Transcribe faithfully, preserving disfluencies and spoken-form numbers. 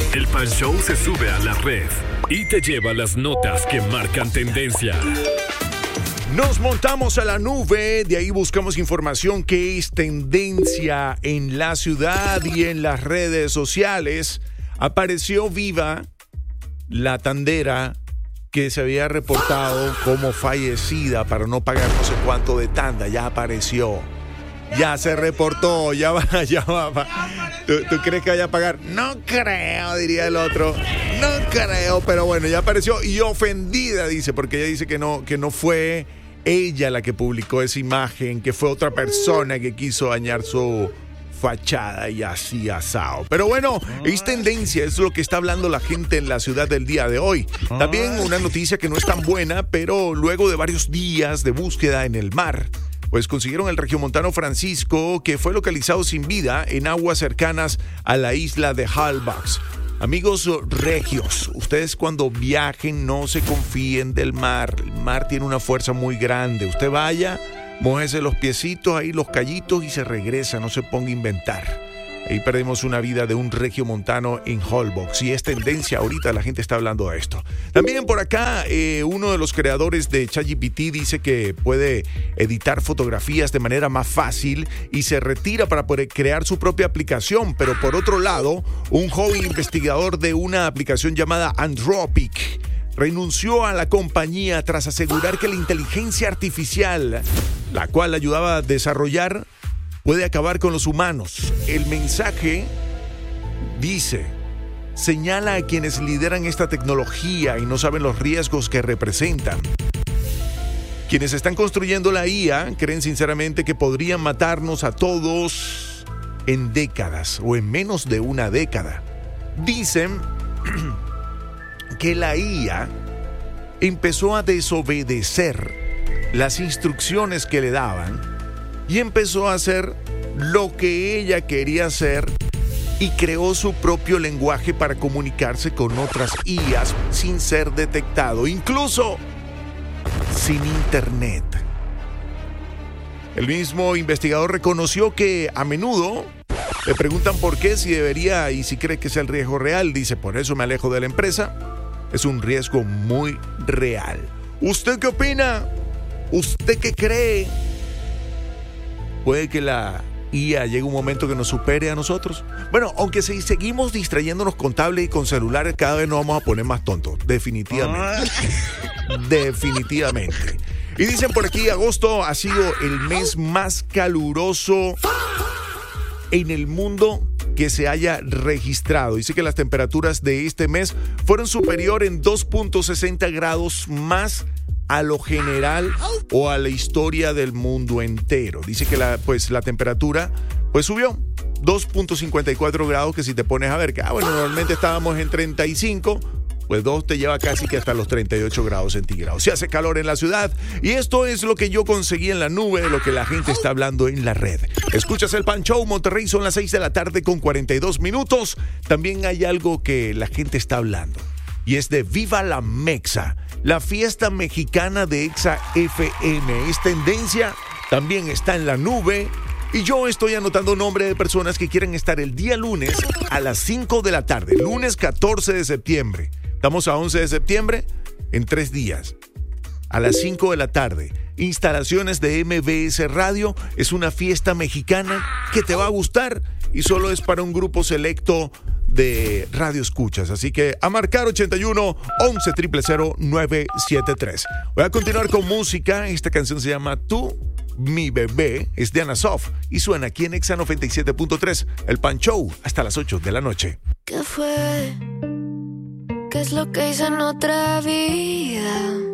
El Pan Show se sube a la red y te lleva las notas que marcan tendencia. Nos montamos a la nube, de ahí buscamos información que es tendencia en la ciudad y en las redes sociales. Apareció viva la tandera que se había reportado como fallecida para no pagar no sé cuánto de tanda. Ya apareció, ya se reportó, ya va, ya va. va. ¿Tú, ¿Tú crees que vaya a pagar? No creo, diría el otro. No creo, pero bueno, ya apareció y ofendida, dice, porque ella dice que no, que no fue ella la que publicó esa imagen, que fue otra persona que quiso dañar su fachada y así asado. Pero bueno, es tendencia, es lo que está hablando la gente en la ciudad del día de hoy. También una noticia que no es tan buena, pero luego de varios días de búsqueda en el mar, pues consiguieron al regiomontano Francisco, que fue localizado sin vida en aguas cercanas a la isla de Halifax. Amigos regios, ustedes cuando viajen no se confíen del mar. El mar tiene una fuerza muy grande. Usted vaya, mójese los piecitos, ahí los callitos y se regresa, no se ponga a inventar. Ahí perdimos una vida de un regiomontano en Halifax y es tendencia ahorita, la gente está hablando de esto. También por acá, eh, uno de los creadores de ChatGPT dice que puede editar fotografías de manera más fácil y se retira para poder crear su propia aplicación. Pero por otro lado, un joven investigador de una aplicación llamada Anthropic renunció a la compañía tras asegurar que la inteligencia artificial, la cual ayudaba a desarrollar, puede acabar con los humanos. El mensaje dice, señala a quienes lideran esta tecnología y no saben los riesgos que representan. Quienes están construyendo la I A creen sinceramente que podrían matarnos a todos en décadas o en menos de una década. Dicen que la I A empezó a desobedecer las instrucciones que le daban y empezó a hacer lo que ella quería hacer y creó su propio lenguaje para comunicarse con otras I As sin ser detectado, incluso sin internet. El mismo investigador reconoció que a menudo le preguntan por qué, si debería y si cree que es el riesgo real. Dice, por eso me alejo de la empresa. Es un riesgo muy real. ¿Usted qué opina? ¿Usted qué cree? ¿Puede que la I A llegue un momento que nos supere a nosotros? Bueno, aunque si seguimos distrayéndonos con tablet y con celulares, cada vez nos vamos a poner más tontos. Definitivamente. Definitivamente. Y dicen por aquí, agosto ha sido el mes más caluroso en el mundo que se haya registrado. Dice que las temperaturas de este mes fueron superior en dos punto sesenta grados más a lo general o a la historia del mundo entero. Dice que la, pues, la temperatura pues subió dos punto cincuenta y cuatro grados, que si te pones a ver que ah, bueno, normalmente estábamos en treinta y cinco, pues dos te lleva casi que hasta los treinta y ocho grados centígrados. Se hace calor en la ciudad y esto es lo que yo conseguí en la nube, de lo que la gente está hablando en la red. Escuchas el Pan Show, Monterrey, son las seis de la tarde con cuarenta y dos minutos. También hay algo que la gente está hablando y es de Viva la Mexa, la fiesta mexicana de Exa F M. Es tendencia, también está en la nube. Y yo estoy anotando nombres de personas que quieren estar el día lunes a las cinco de la tarde, lunes catorce de septiembre. Estamos a once de septiembre, en tres días. A las cinco de la tarde, instalaciones de M B S Radio. Es una fiesta mexicana que te va a gustar y solo es para un grupo selecto de radio escuchas. Así que a marcar ochenta y uno, once, cero cero cero, nueve siete tres. Voy a continuar con música. Esta canción se llama Tú, mi bebé, es de Ana Sof y suena aquí en Exa noventa y siete punto tres, el Pan Show, hasta las ocho de la noche. ¿Qué fue? ¿Qué es lo que hice en otra vida?